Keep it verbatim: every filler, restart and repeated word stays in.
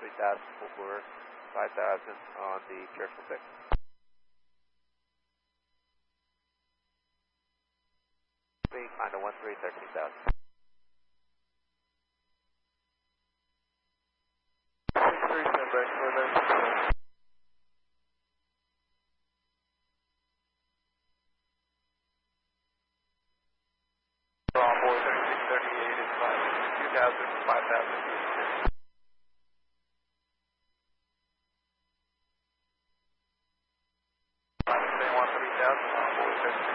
three thousand for five thousand on the Churchill six. Being Honda one three, thirteen thousand. six three, stand by for that. On board thirty-six thirty-eight is five, two thousand, five thousand.